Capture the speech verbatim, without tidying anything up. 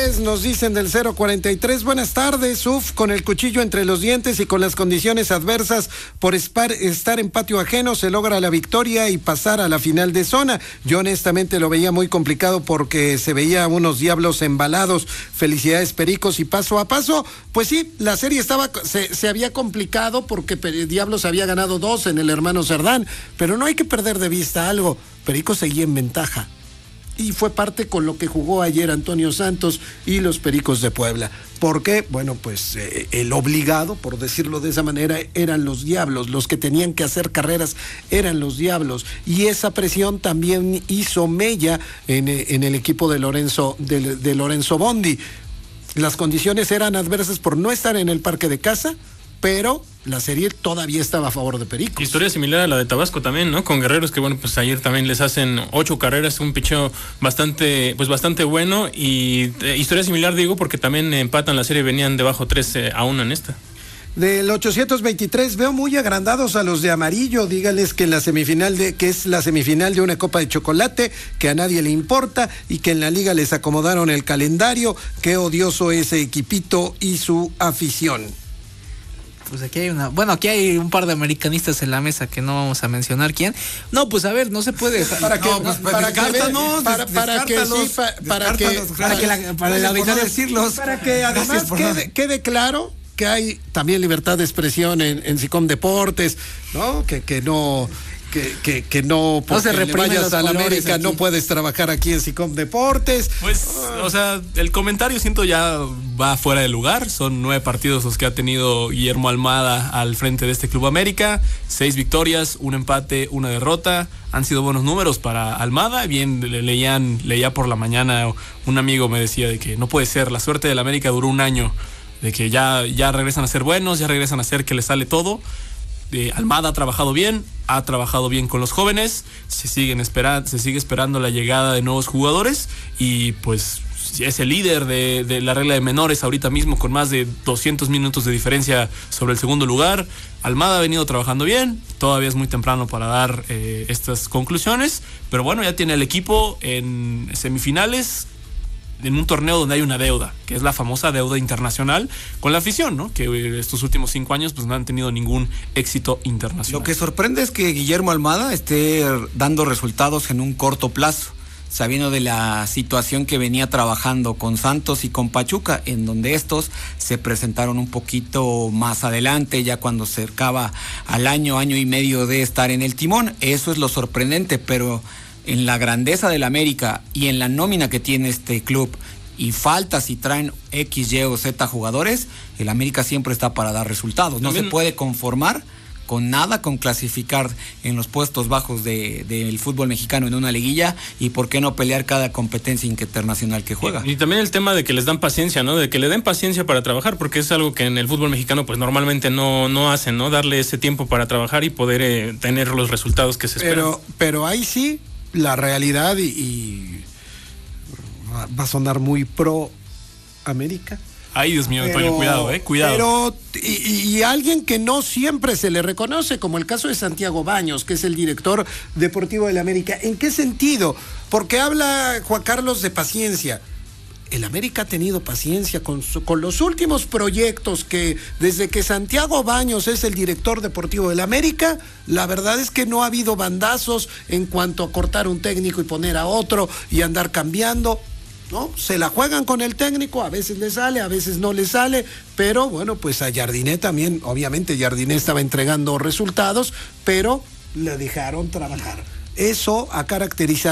Nos dicen del cero cuarenta y tres, buenas tardes, uf, con el cuchillo entre los dientes y con las condiciones adversas por estar en patio ajeno se logra la victoria y pasar a la final de zona. Yo honestamente lo veía muy complicado porque se veía unos diablos embalados. Felicidades, Pericos, y paso a paso, pues sí, la serie estaba, se, se había complicado porque Diablos había ganado dos en el hermano Cerdán, pero no hay que perder de vista algo, Pericos seguía en ventaja. Y fue parte con lo que jugó ayer Antonio Santos y los Pericos de Puebla. ¿Por qué? Bueno, pues eh, el obligado, por decirlo de esa manera, eran los Diablos. Los que tenían que hacer carreras eran los Diablos. Y esa presión también hizo mella en, en el equipo de Lorenzo, de, de Lorenzo Bondi. Las condiciones eran adversas por no estar en el parque de casa, pero la serie todavía estaba a favor de Pericos. Historia similar a la de Tabasco también, ¿no? Con Guerreros, que bueno, pues ayer también les hacen ocho carreras, un picheo bastante, pues bastante bueno, y eh, historia similar digo porque también empatan la serie, venían debajo tres a uno en esta. Del ochocientos veintitrés, veo muy agrandados a los de amarillo, dígales que en la semifinal de, que es la semifinal de una copa de chocolate, que a nadie le importa y que en la liga les acomodaron el calendario, qué odioso ese equipito y su afición. Pues aquí hay una, bueno, aquí hay un par de americanistas en la mesa que no vamos a mencionar quién. No, pues a ver, no se puede dejar. Para que, no, pues, para, que para, para que sí, pa, para que para que la, para el auditorio decirlos, para que además quede, quede claro que hay también libertad de expresión en, en SICOM Deportes, ¿no? Que, que no Que, que, que no, porque no se le vayas a la América, aquí no puedes trabajar aquí en SICOM Deportes. Pues, o sea, el comentario siento ya va fuera de lugar. Son nueve partidos los que ha tenido Guillermo Almada al frente de este Club América. Seis victorias, un empate, una derrota. Han sido buenos números para Almada. Bien, le, leían, leía por la mañana, un amigo me decía de que no puede ser, la suerte del América duró un año, de que ya, ya regresan a ser buenos, ya regresan a ser que les sale todo. Eh, Almada ha trabajado bien, ha trabajado bien con los jóvenes, se siguen esperando, se sigue esperando la llegada de nuevos jugadores y pues es el líder de, de la regla de menores ahorita mismo con más de doscientos minutos de diferencia sobre el segundo lugar. Almada ha venido trabajando bien, todavía es muy temprano para dar eh, estas conclusiones, pero bueno, ya tiene el equipo en semifinales, en un torneo donde hay una deuda, que es la famosa deuda internacional con la afición, ¿no? Que estos últimos cinco años pues no han tenido ningún éxito internacional. Lo que sorprende es que Guillermo Almada esté dando resultados en un corto plazo, sabiendo de la situación que venía trabajando con Santos y con Pachuca, en donde estos se presentaron un poquito más adelante, ya cuando cercaba al año, año y medio de estar en el timón. Eso es lo sorprendente, pero en la grandeza del América y en la nómina que tiene este club y falta si traen X, Y o Z jugadores, el América siempre está para dar resultados. No También se puede conformar con nada, con clasificar en los puestos bajos de, del fútbol mexicano en una liguilla y por qué no pelear cada competencia internacional que juega. Y, y también el tema de que les dan paciencia, ¿no? De que le den paciencia para trabajar, porque es algo que en el fútbol mexicano pues normalmente no, no hacen, ¿no? Darle ese tiempo para trabajar y poder eh, tener los resultados que se esperan. Pero, pero ahí sí, la realidad y, y va a sonar muy pro América. Ay, Dios mío, Antonio, cuidado, eh, cuidado. Pero, y, y alguien que no siempre se le reconoce, como el caso de Santiago Baños, que es el director deportivo del América. ¿En qué sentido? Porque habla Juan Carlos de paciencia. El América ha tenido paciencia con, su, con los últimos proyectos que desde que Santiago Baños es el director deportivo del América, la verdad es que no ha habido bandazos en cuanto a cortar un técnico y poner a otro y andar cambiando, ¿no? Se la juegan con el técnico, a veces le sale, a veces no le sale, pero bueno, pues a Jardiné también, obviamente Jardiné estaba entregando resultados, pero le dejaron trabajar. Eso ha caracterizado